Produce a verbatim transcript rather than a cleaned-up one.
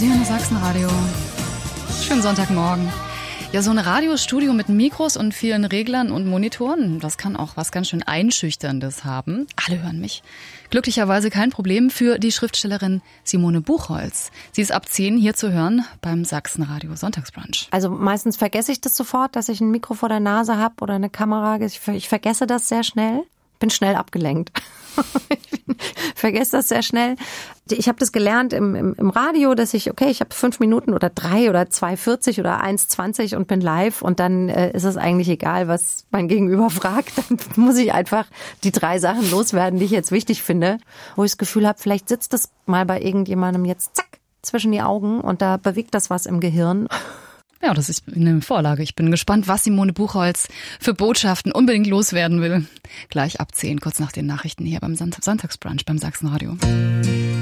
Sie hören das Sachsenradio. Schönen Sonntagmorgen. Ja, so ein Radiostudio mit Mikros und vielen Reglern und Monitoren, das kann auch was ganz schön Einschüchterndes haben. Alle hören mich. Glücklicherweise kein Problem für die Schriftstellerin Simone Buchholz. Sie ist ab zehn hier zu hören beim Sachsenradio Sonntagsbrunch. Also meistens vergesse ich das sofort, dass ich ein Mikro vor der Nase habe oder eine Kamera. Ich, ich vergesse das sehr schnell. Bin schnell abgelenkt. Ich vergesse das sehr schnell. Ich habe das gelernt im, im, im Radio, dass ich, okay, ich habe fünf Minuten oder drei oder zwei vierzig oder eins zwanzig und bin live und dann äh, ist es eigentlich egal, was mein Gegenüber fragt. Dann muss ich einfach die drei Sachen loswerden, die ich jetzt wichtig finde, wo ich das Gefühl habe, vielleicht sitzt das mal bei irgendjemandem jetzt zack zwischen die Augen und da bewegt das was im Gehirn. Ja, das ist eine Vorlage. Ich bin gespannt, was Simone Buchholz für Botschaften unbedingt loswerden will. Gleich ab zehn, kurz nach den Nachrichten hier beim Sonntagsbrunch beim Sachsenradio.